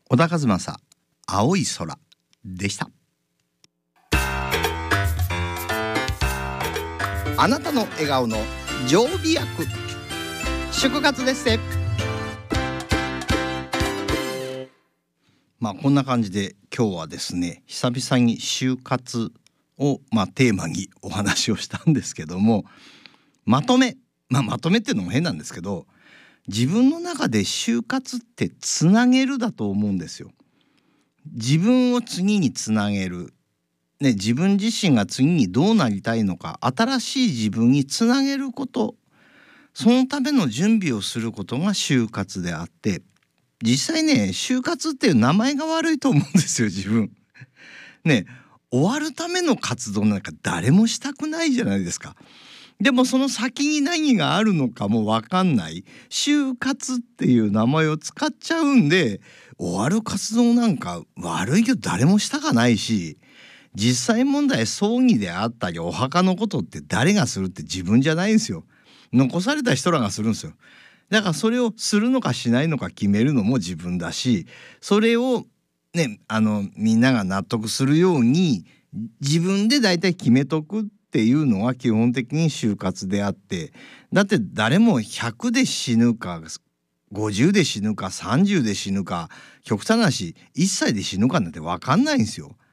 小田和正、青い空でした。あなたの笑顔の常備薬、祝活ですって。こんな感じで今日はですね、久々に就活をテーマにお話をしたんですけども、まとめっていうのも変なんですけど、自分の中で就活ってつなげるだと思うんですよ。自分を次につなげる、自分自身が次にどうなりたいのか、新しい自分につなげること、そのための準備をすることが就活であって、実際ね、就活っていう名前が悪いと思うんですよ、自分。終わるための活動なんか誰もしたくないじゃないですか。でもその先に何があるのかも分かんない就活っていう名前を使っちゃうんで、終わる活動なんか悪いけど誰もしたかないし、実際問題葬儀であったりお墓のことって誰がするって自分じゃないんですよ。残された人らがするんですよ。だからそれをするのかしないのか決めるのも自分だし、それをみんなが納得するように自分でだいたい決めとくっていうのが基本的に就活であって、だって誰も100で死ぬか50で死ぬか30で死ぬか、極端な話1歳で死ぬかなんて分かんないんですよ。